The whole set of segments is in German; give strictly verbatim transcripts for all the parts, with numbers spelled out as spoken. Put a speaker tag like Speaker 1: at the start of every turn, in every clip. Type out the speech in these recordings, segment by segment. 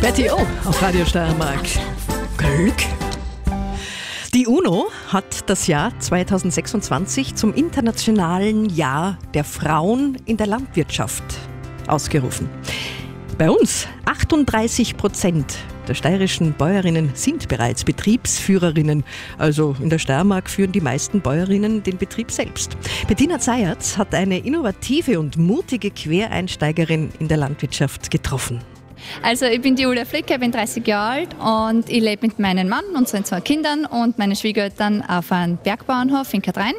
Speaker 1: Betty O auf Radio Steiermark. Glück. Die UNO hat das Jahr zweitausendsechsundzwanzig zum internationalen Jahr der Frauen in der Landwirtschaft ausgerufen. Bei uns achtunddreißig Prozent der steirischen Bäuerinnen sind bereits Betriebsführerinnen. Also in der Steiermark führen die meisten Bäuerinnen den Betrieb selbst. Bettina Zayatz hat eine innovative und mutige Quereinsteigerin in der Landwirtschaft getroffen.
Speaker 2: Also ich bin die Julia Flicker, ich bin dreißig Jahre alt und ich lebe mit meinem Mann und seinen zwei Kindern und meinen Schwiegereltern auf einem Bergbauernhof in Kadrein.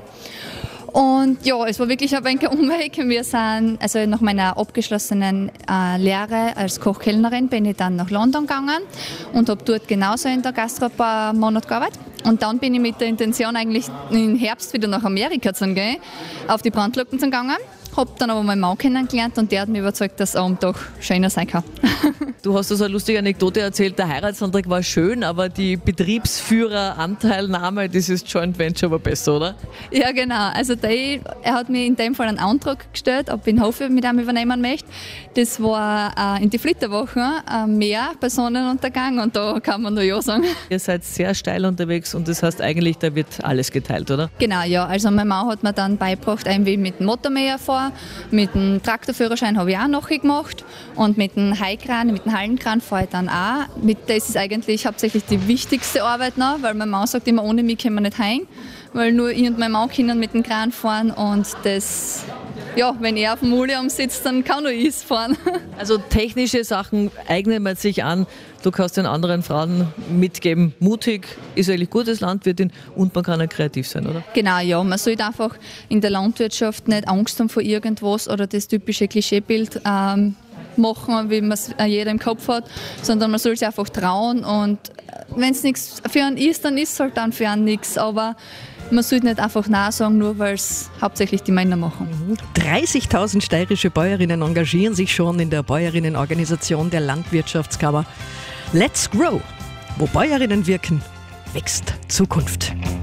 Speaker 2: Und ja, es war wirklich ein wenig ein Umweg. Wir sind, also nach meiner abgeschlossenen äh, Lehre als Kochkellnerin bin ich dann nach London gegangen und habe dort genauso in der Gastro ein paar Monate gearbeitet. Und dann bin ich mit der Intention eigentlich im Herbst wieder nach Amerika zu gehen, auf die Brandlucken zu gehen. Habe dann aber meinen Mann kennengelernt und der hat mich überzeugt, dass Abend doch schöner sein kann.
Speaker 3: Du hast also eine lustige Anekdote erzählt, der Heiratsantrag war schön, aber die Betriebsführeranteilnahme, dieses Joint Venture war besser, oder?
Speaker 2: Ja, genau. Also der, er hat mir in dem Fall einen Antrag gestellt, ob ich den Hof mit ihm übernehmen möchte. Das war äh, in die Flitterwoche äh, mehr Personenuntergang und da kann man nur ja sagen.
Speaker 3: Ihr seid sehr steil unterwegs und das heißt eigentlich, da wird alles geteilt, oder?
Speaker 2: Genau, ja. Also mein Mann hat mir dann beigebracht, ein wie mit dem Motormäher fahren. Mit dem Traktorführerschein habe ich auch noch gemacht und mit dem Heikran, mit dem Hallenkran fahre ich dann auch. Mit das ist eigentlich hauptsächlich die wichtigste Arbeit noch, weil mein Mann sagt immer, ohne mich können wir nicht heim, weil nur ich und mein Mann können mit dem Kran fahren und das, ja, wenn er auf dem Mulium sitzt, dann kann nur ich es fahren.
Speaker 3: Also technische Sachen eignet man sich an. Du kannst den anderen Frauen mitgeben, mutig, ist eigentlich gutes Landwirtin und man kann auch kreativ sein, oder?
Speaker 2: Genau, ja. Man sollte einfach in der Landwirtschaft nicht Angst haben vor irgendwas oder das typische Klischeebild ähm, machen, wie man es jeder im Kopf hat, sondern man soll sich einfach trauen und wenn es nichts für einen ist, dann ist es halt dann für einen nichts, aber man sollte nicht einfach Nein sagen, nur weil es hauptsächlich die Männer machen.
Speaker 1: dreißigtausend steirische Bäuerinnen engagieren sich schon in der Bäuerinnenorganisation der Landwirtschaftskammer. Let's Grow! Wo Bäuerinnen wirken, wächst Zukunft.